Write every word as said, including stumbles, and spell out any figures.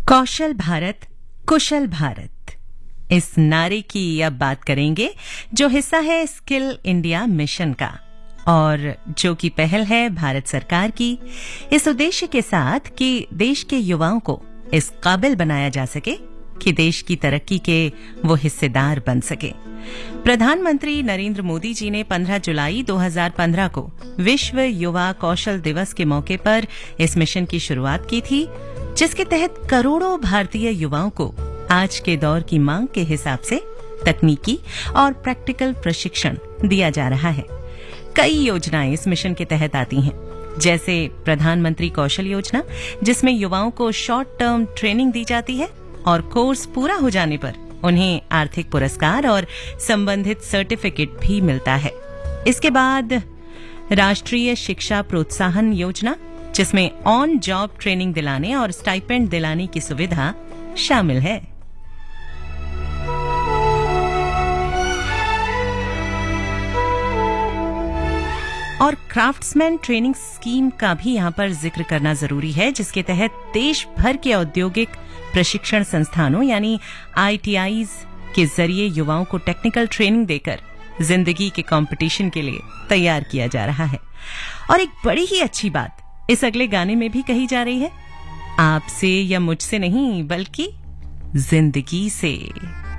कौशल भारत कुशल भारत, इस नारे की अब बात करेंगे जो हिस्सा है स्किल इंडिया मिशन का और जो कि पहल है भारत सरकार की इस उद्देश्य के साथ कि देश के युवाओं को इस काबिल बनाया जा सके कि देश की तरक्की के वो हिस्सेदार बन सके। प्रधानमंत्री नरेंद्र मोदी जी ने पंद्रह जुलाई दो हज़ार पंद्रह को विश्व युवा कौशल दिवस के मौके पर इस मिशन की शुरुआत की थी, जिसके तहत करोड़ों भारतीय युवाओं को आज के दौर की मांग के हिसाब से तकनीकी और प्रैक्टिकल प्रशिक्षण दिया जा रहा है। कई योजनाएं इस मिशन के तहत आती हैं, जैसे प्रधानमंत्री कौशल योजना, जिसमें युवाओं को शॉर्ट टर्म ट्रेनिंग दी जाती है और कोर्स पूरा हो जाने पर उन्हें आर्थिक पुरस्कार और संबंधित सर्टिफिकेट भी मिलता है। इसके बाद राष्ट्रीय शिक्षा प्रोत्साहन योजना, जिसमें ऑन जॉब ट्रेनिंग दिलाने और स्टाइपेंड दिलाने की सुविधा शामिल है। और क्राफ्ट्समैन ट्रेनिंग स्कीम का भी यहाँ पर जिक्र करना जरूरी है, जिसके तहत देश भर के औद्योगिक प्रशिक्षण संस्थानों यानी आई टी आईज़ के जरिए युवाओं को टेक्निकल ट्रेनिंग देकर जिंदगी के कंपटीशन के लिए तैयार किया जा रहा है। और एक बड़ी ही अच्छी बात इस अगले गाने में भी कही जा रही है, आपसे या मुझसे नहीं बल्कि जिंदगी से।